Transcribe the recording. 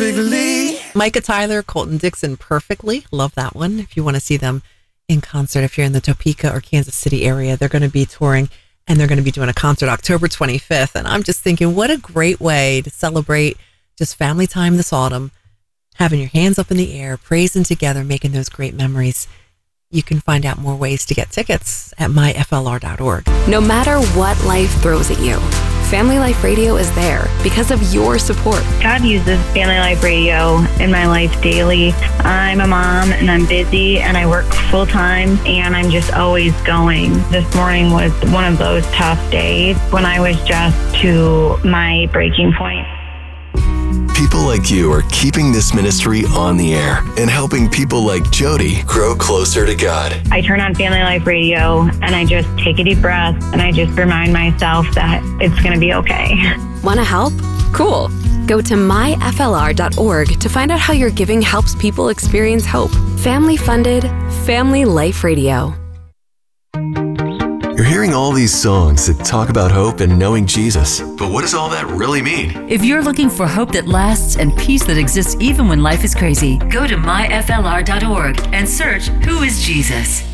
perfectly. Micah Tyler, Colton Dixon, Perfectly. Love that one. If you want to see them in concert, if you're in the Topeka or Kansas City area, they're going to be touring and they're going to be doing a concert October 25th. And I'm just thinking, what a great way to celebrate just family time this autumn, having your hands up in the air, praising together, making those great memories. You can find out more ways to get tickets at myflr.org. No matter what life throws at you, Family Life Radio is there because of your support. God uses Family Life Radio in my life daily. I'm a mom and I'm busy and I work full time and I'm just always going. This morning was one of those tough days when I was just to my breaking point. People like you are keeping this ministry on the air and helping people like Jody grow closer to God. I turn on Family Life Radio and I just take a deep breath and I just remind myself that it's going to be okay. Want to help? Cool. Go to myflr.org to find out how your giving helps people experience hope. Family funded, Family Life Radio. You're hearing all these songs that talk about hope and knowing Jesus. But what does all that really mean? If you're looking for hope that lasts and peace that exists even when life is crazy, go to myflr.org and search Who is Jesus?